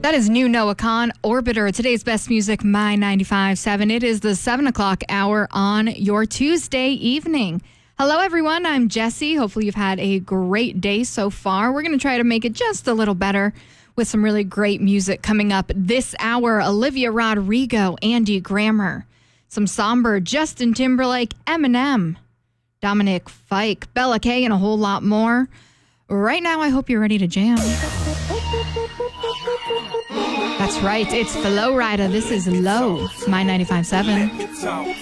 That is new Noah Kahan, Orbiter. Today's best music, My 95.7. It is the 7 o'clock hour on your Tuesday evening. Hello, everyone. I'm Jessie. Hopefully you've had a great day so far. We're going to try to make it just a little better with some really great music coming up this hour. Olivia Rodrigo, Andy Grammer, some Somber, Justin Timberlake, Eminem, Dominic Fike, Bella K, and a whole lot more. Right now, I hope you're ready to jam. That's right. It's Flow Rida. This is Low, My 95.7.